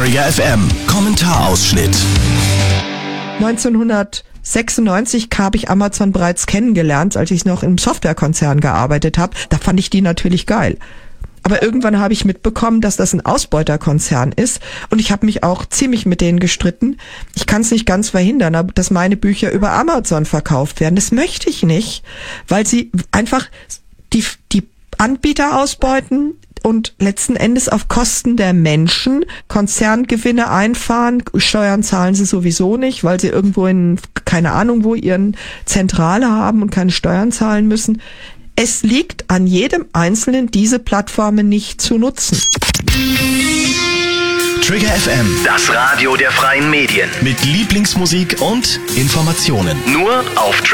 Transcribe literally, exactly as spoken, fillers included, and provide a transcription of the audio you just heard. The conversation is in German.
Trigger F M Kommentarausschnitt. neunzehnhundertsechsundneunzig habe ich Amazon bereits kennengelernt, als ich noch im Softwarekonzern gearbeitet habe. Da fand ich die natürlich geil. Aber irgendwann habe ich mitbekommen, dass das ein Ausbeuterkonzern ist und ich habe mich auch ziemlich mit denen gestritten. Ich kann es nicht ganz verhindern, dass meine Bücher über Amazon verkauft werden. Das möchte ich nicht, weil sie einfach die, die Anbieter ausbeuten und letzten Endes auf Kosten der Menschen Konzerngewinne einfahren. Steuern zahlen sie sowieso nicht, weil sie irgendwo in, keine Ahnung wo, ihren Zentrale haben und keine Steuern zahlen müssen. Es liegt an jedem Einzelnen, diese Plattformen nicht zu nutzen. Trigger F M, Das Radio der freien Medien. mit Lieblingsmusik und Informationen. Nur auf